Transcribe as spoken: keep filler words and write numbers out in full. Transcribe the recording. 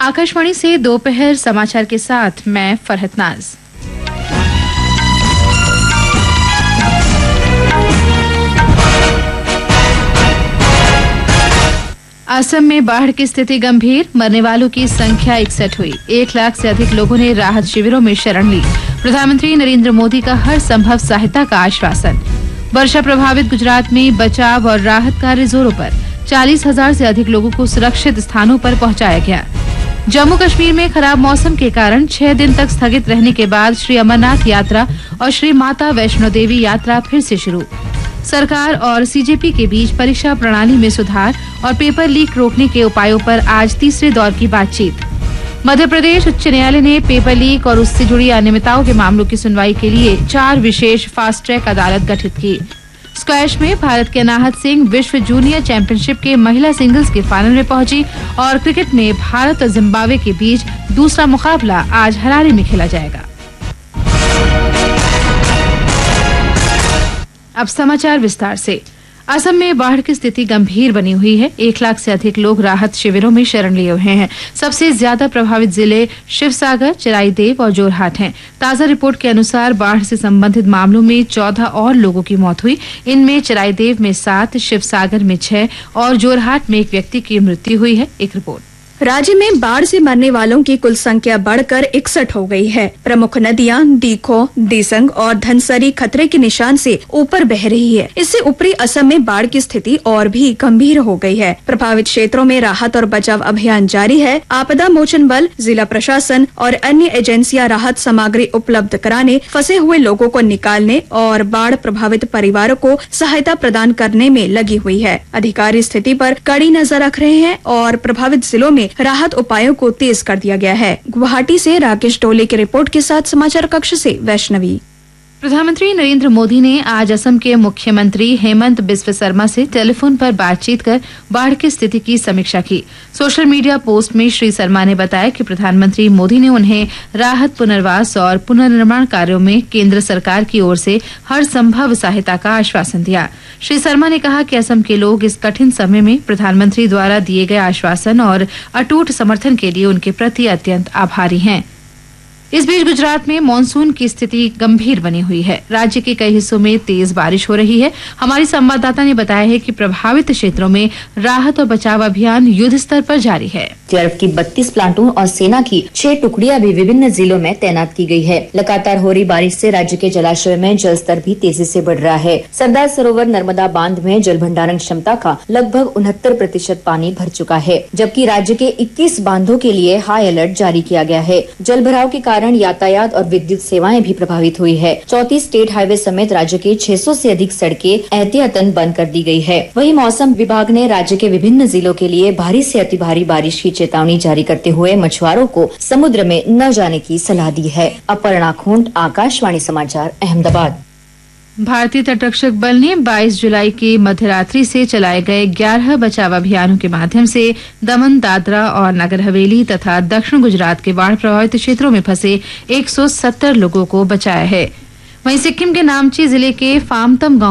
आकाशवाणी से दोपहर समाचार के साथ मैं फरहत नाज। असम में बाढ़ की स्थिति गंभीर, मरने वालों की संख्या इकसठ हुई। एक लाख से अधिक लोगों ने राहत शिविरों में शरण ली। प्रधानमंत्री नरेंद्र मोदी का हर संभव सहायता का आश्वासन। वर्षा प्रभावित गुजरात में बचाव और राहत कार्य जोरों पर। चालीस हजार से अधिक लोगों को सुरक्षित स्थानों पर पहुंचाया गया। जम्मू कश्मीर में खराब मौसम के कारण छह दिन तक स्थगित रहने के बाद श्री अमरनाथ यात्रा और श्री माता वैष्णो देवी यात्रा फिर से शुरू। सरकार और सीजेपी के बीच परीक्षा प्रणाली में सुधार और पेपर लीक रोकने के उपायों पर आज तीसरे दौर की बातचीत। मध्य प्रदेश उच्च न्यायालय ने पेपर लीक और उससे जुड़ी अनियमितताओं के मामलों की सुनवाई के लिए चार विशेष फास्ट ट्रैक अदालत गठित की। स्क्वैश में भारत के अनाहत सिंह विश्व जूनियर चैंपियनशिप के महिला सिंगल्स के फाइनल में पहुंची और क्रिकेट में भारत और जिम्बाब्वे के बीच दूसरा मुकाबला आज हरारे में खेला जाएगा। अब समाचार विस्तार से। असम में बाढ़ की स्थिति गंभीर बनी हुई है। एक लाख से अधिक लोग राहत शिविरों में शरण लिए हुए हैं। सबसे ज्यादा प्रभावित जिले शिवसागर, चिराईदेव और जोरहाट हैं। ताजा रिपोर्ट के अनुसार बाढ़ से संबंधित मामलों में चौदह और लोगों की मौत हुई। इनमें चिराईदेव में सात, शिवसागर में छह और जोरहाट में एक व्यक्ति की मृत्यु हुई है। एक रिपोर्ट। राज्य में बाढ़ से मरने वालों की कुल संख्या बढ़कर इकसठ हो गई है। प्रमुख नदियां दीखो, दिसंग और धनसरी खतरे के निशान से ऊपर बह रही है। इससे ऊपरी असम में बाढ़ की स्थिति और भी गंभीर हो गई है। प्रभावित क्षेत्रों में राहत और बचाव अभियान जारी है। आपदा मोचन बल, जिला प्रशासन और अन्य एजेंसियां राहत सामग्री उपलब्ध कराने, फंसे हुए लोगों को निकालने और बाढ़ प्रभावित परिवारों को सहायता प्रदान करने में लगी हुई है। अधिकारी स्थिति पर कड़ी नजर रख रहे हैं और प्रभावित जिलों में राहत उपायों को तेज कर दिया गया है। गुवाहाटी से राकेश टोले की रिपोर्ट के साथ समाचार कक्ष से वैष्णवी। प्रधानमंत्री नरेंद्र मोदी ने आज असम के मुख्यमंत्री हेमंत बिस्व शर्मा से टेलीफोन पर बातचीत कर बाढ़ की स्थिति की समीक्षा की। सोशल मीडिया पोस्ट में श्री शर्मा ने बताया कि प्रधानमंत्री मोदी ने उन्हें राहत, पुनर्वास और पुनर्निर्माण कार्यों में केंद्र सरकार की ओर से हर संभव सहायता का आश्वासन दिया। श्री शर्मा ने कहा कि असम के लोग इस कठिन समय में प्रधानमंत्री द्वारा दिए गए आश्वासन और अटूट समर्थन के लिए उनके प्रति अत्यंत आभारी हैं। इस बीच गुजरात में मानसून की स्थिति गंभीर बनी हुई है। राज्य के कई हिस्सों में तेज बारिश हो रही है। हमारी संवाददाता ने बताया है कि प्रभावित क्षेत्रों में राहत और बचाव अभियान युद्ध स्तर पर जारी है। एसडीआरएफ की बत्तीस प्लाटून और सेना की छह टुकड़ियां भी विभिन्न जिलों में तैनात की गई है। लगातार हो रही बारिश से राज्य के जलाशय में जल स्तर भी तेजी से बढ़ रहा है। सरदार सरोवर नर्मदा बांध में जल भंडारण क्षमता का लगभग उनहत्तर प्रतिशत पानी भर चुका है, जबकि राज्य के इक्कीस बांधों के लिए हाई अलर्ट जारी किया गया है। जल भराव के कारण यातायात और विद्युत सेवाएं भी प्रभावित हुई है। चौंतीस स्टेट हाईवे समेत राज्य के छह सौ से अधिक सड़कें एहतियातन बंद कर दी गई है। वहीं मौसम विभाग ने राज्य के विभिन्न जिलों के लिए भारी से अति भारी बारिश की चेतावनी जारी करते हुए मछुआरों को समुद्र में न जाने की सलाह दी है। अपर्णा खोंट, आकाशवाणी समाचार, अहमदाबाद। भारतीय तटरक्षक बल ने बाईस जुलाई की मध्यरात्रि से चलाए गए ग्यारह बचाव अभियानों के माध्यम से दमन, दादरा और नगर हवेली तथा दक्षिण गुजरात के बाढ़ प्रभावित क्षेत्रों में फंसे एक सौ सत्तर लोगों को बचाया है। वहीं सिक्किम के नामची जिले के फामतम गांव